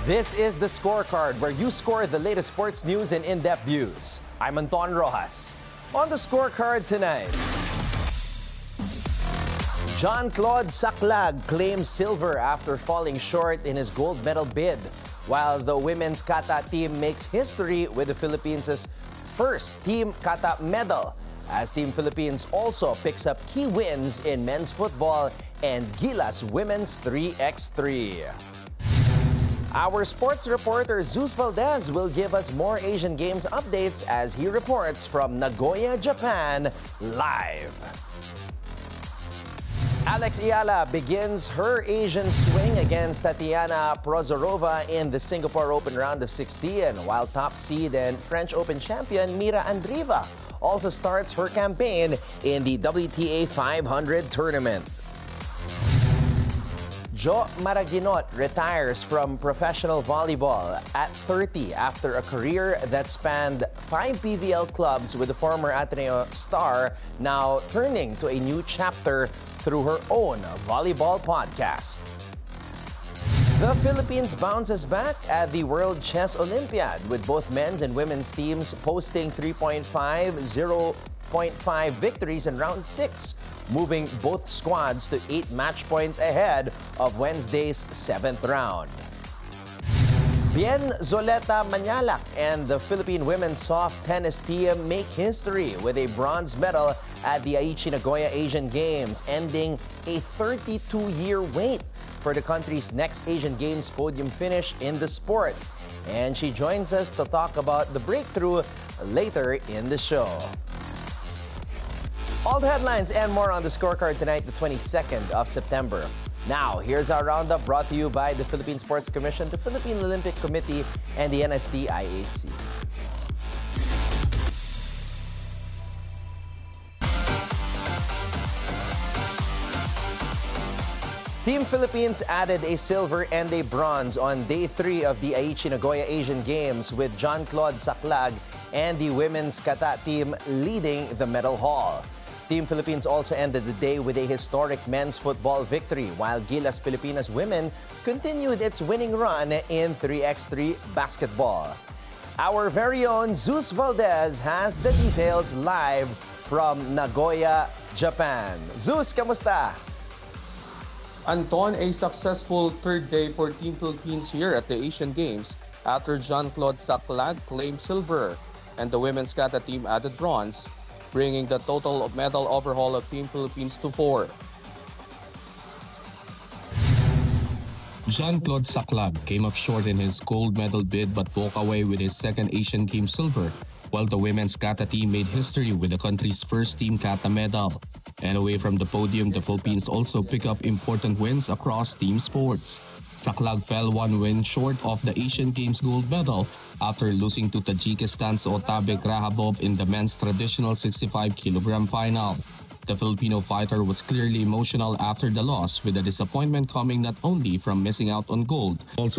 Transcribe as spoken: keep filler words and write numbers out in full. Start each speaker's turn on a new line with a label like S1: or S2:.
S1: This is the Scorecard, where you score the latest sports news and in-depth views. I'm Anton Rojas. On the Scorecard tonight, Jean-Claude Saclag claims silver after falling short in his gold medal bid, while the women's kata team makes history with the Philippines' first team kata medal, as Team Philippines also picks up key wins in men's football and Gilas women's three by three. Our sports reporter Zeus Valdez will give us more Asian Games updates as he reports from Nagoya, Japan, live. Alex Eala begins her Asian swing against Tatiana Prozorova in the Singapore Open round of sixteen, while top seed and French Open champion Mira Andreeva also starts her campaign in the W T A five hundred tournament. Jo Maraginot retires from professional volleyball at thirty after a career that spanned five P V L clubs, with the former Ateneo star now turning to a new chapter through her own volleyball podcast. The Philippines bounces back at the World Chess Olympiad, with both men's and women's teams posting three point five, zero point five victories in round six, moving both squads to eight match points ahead of Wednesday's seventh round. Bien Zoleta Manyalak and the Philippine women's soft tennis team make history with a bronze medal at the Aichi Nagoya Asian Games, ending a thirty-two-year wait for the country's next Asian Games podium finish in the sport. And she joins us to talk about the breakthrough later in the show. All the headlines and more on the Scorecard tonight, the twenty-second of September. Now, here's our roundup brought to you by the Philippine Sports Commission, the Philippine Olympic Committee, and the N S D I A C. Team Philippines added a silver and a bronze on day three of the Aichi Nagoya Asian Games, with Jean-Claude Saclag and the women's kata team leading the medal haul. Team Philippines also ended the day with a historic men's football victory, while Gilas Pilipinas women continued its winning run in three by three basketball. Our very own Zeus Valdez has the details live from Nagoya, Japan. Zeus, kamusta?
S2: Anton, a successful third day for Team Philippines here at the Asian Games after Jean-Claude Saclag claimed silver and the women's kata team added bronze, bringing the total medal overhaul of Team Philippines to four.
S3: Jean-Claude Saclag came up short in his gold medal bid but walked away with his second Asian Games silver, while the women's kata team made history with the country's first team kata medal. And away from the podium, the Philippines also pick up important wins across team sports. Saclag fell one win short of the Asian Games gold medal after losing to Tajikistan's Otabek Rahabov in the men's traditional sixty-five kilogram final. The Filipino fighter was clearly emotional after the loss, with the disappointment coming not only from missing out on gold, also